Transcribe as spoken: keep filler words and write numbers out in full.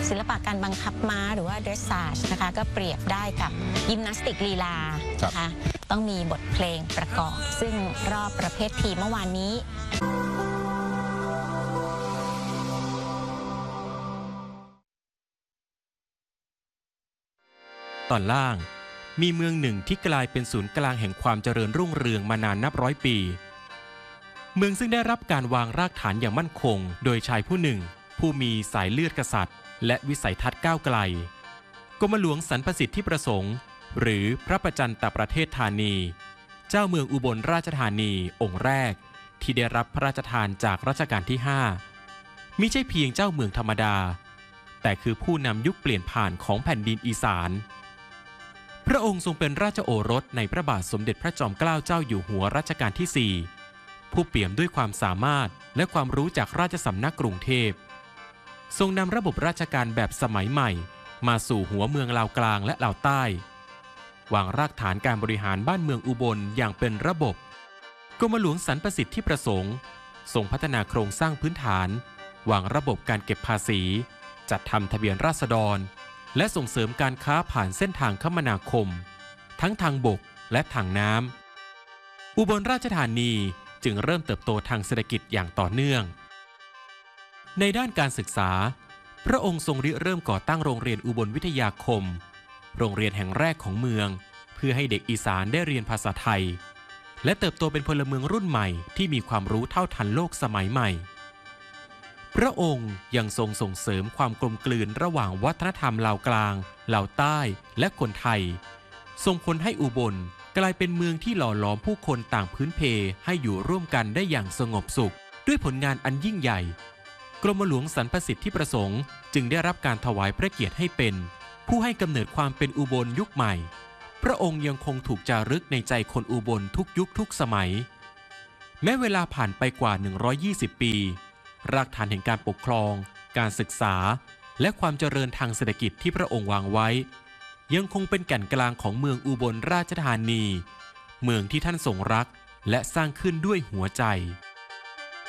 ศิลปะการบังคับม้าหรือว่า dressage นะคะก็เปรียบได้กับยิมนาสติกลีลานะคะต้องมีบทเพลงประกอบซึ่งรอบประเภททีมเมื่อวานนี้ตอนล่างมีเมืองหนึ่งที่กลายเป็นศูนย์กลางแห่งความเจริญรุ่งเรืองมานานนับร้อยปีเมืองซึ่งได้รับการวางรากฐานอย่างมั่นคงโดยชายผู้หนึ่งผู้มีสายเลือดกษัตริย์และวิสัยทัศน์ก้าวไกลกรมหลวงสรรพสิทธิประสงค์หรือพระประจันตประเทศธานีเจ้าเมืองอุบลราชธานีองค์แรกที่ได้รับพระราชทานจากรัชกาลที่ห้ามิใช่เพียงเจ้าเมืองธรรมดาแต่คือผู้นำยุคเปลี่ยนผ่านของแผ่นดินอีสานพระองค์ทรงเป็นราชโอรสในพระบาทสมเด็จพระจอมเกล้าเจ้าอยู่หัวรัชกาลที่สี่ผู้เปี่ยมด้วยความสามารถและความรู้จากราชสำนักกรุงเทพทรงนำระบบราชการแบบสมัยใหม่มาสู่หัวเมืองลาวกลางและลาวใต้วางรากฐานการบริหารบ้านเมืองอุบลอย่างเป็นระบบกรมหลวงสรรพสิทธิประสงค์ทรงพัฒนาโครงสร้างพื้นฐานวางระบบการเก็บภาษีจัดทำทะเบียนราษฎรและส่งเสริมการค้าผ่านเส้นทางคมนาคมทั้งทางบกและทางน้ำอุบลราชธานีจึงเริ่มเติบโตทางเศรษฐกิจอย่างต่อเนื่องในด้านการศึกษาพระองค์ทรงริเริ่มก่อตั้งโรงเรียนอุบลวิทยาคมโรงเรียนแห่งแรกของเมืองเพื่อให้เด็กอีสานได้เรียนภาษาไทยและเติบโตเป็นพลเมืองรุ่นใหม่ที่มีความรู้เท่าทันโลกสมัยใหม่พระองค์ยังทรงส่งเสริมความกลมกลืนระหว่างวัฒนธรรมลาวกลางลาวใต้และคนไทยส่งผลให้อุบลกลายเป็นเมืองที่หล่อหลอมผู้คนต่างพื้นเพให้อยู่ร่วมกันได้อย่างสงบสุขด้วยผลงานอันยิ่งใหญ่กรมหลวงสรรพสิทธิประสงค์จึงได้รับการถวายพระเกียรติให้เป็นผู้ให้กำเนิดความเป็นอุบลยุคใหม่พระองค์ยังคงถูกจารึกในใจคนอุบลทุกยุคทุกสมัยแม้เวลาผ่านไปกว่าหนึ่งร้อยยี่สิบปีรากฐานแห่งการปกครองการศึกษาและความเจริญทางเศรษฐกิจที่พระองค์วางไว้ยังคงเป็นแก่นกลางของเมืองอุบลราชธานีเมืองที่ท่านทรงรักและสร้างขึ้นด้วยหัวใจ